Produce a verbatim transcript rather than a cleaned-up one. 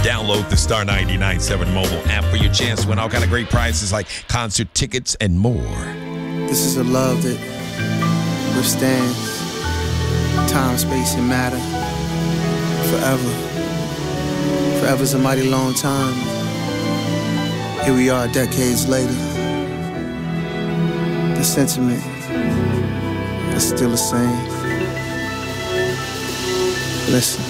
Download the Star ninety-nine point seven mobile app for your chance to win all kind of great prizes like concert tickets and more. This is a love that withstands time, space, and matter forever. Forever's a mighty long time. Here we are decades later. The sentiment is still the same. Listen.